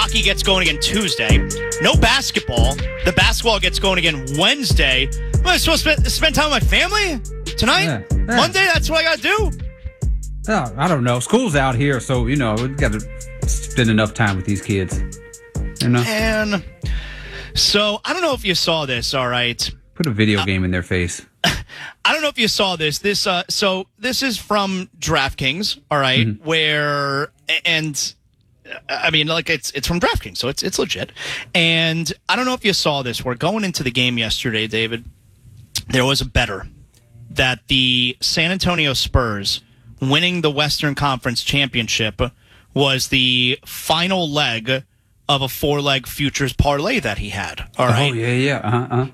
Hockey gets going again Tuesday. No basketball. The basketball gets going again Wednesday. Am I supposed to spend time with my family tonight? Yeah. Monday? That's what I got to do? Oh, I don't know. School's out here, so, we've got to spend enough time with these kids. And so, I don't know if you saw this, all right? Put a video game in their face. I don't know if you saw this. This is from DraftKings, all right, where, and I mean, like it's from DraftKings, so it's legit. And I don't know if you saw this. We're going into the game yesterday, David. There was a bettor that the San Antonio Spurs winning the Western Conference Championship was the final leg of a 4-leg futures parlay that he had. All right. Oh, yeah.